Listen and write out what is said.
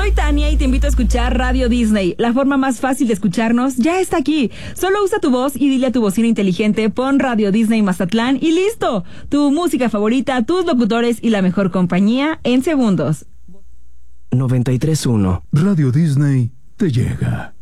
Soy Tania y te invito a escuchar Radio Disney. La forma más fácil de escucharnos ya está aquí. Solo usa tu voz y dile a tu bocina inteligente, pon Radio Disney Mazatlán y ¡listo! Tu música favorita, tus locutores y la mejor compañía en segundos. 93.1 Radio Disney te llega.